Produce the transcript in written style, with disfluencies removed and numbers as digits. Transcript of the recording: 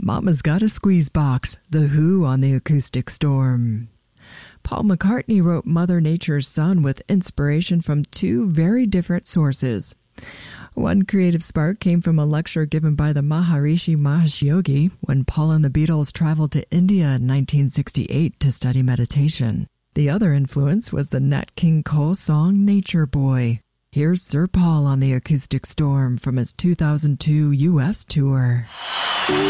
Mama's Got a Squeeze Box, The Who on the Acoustic Storm. Paul McCartney wrote Mother Nature's Son with inspiration from two very different sources. One creative spark came from a lecture given by the Maharishi Mahesh Yogi when Paul and the Beatles traveled to India in 1968 to study meditation. The other influence was the Nat King Cole song Nature Boy. Here's Sir Paul on the Acoustic Storm from his 2002 U.S. tour.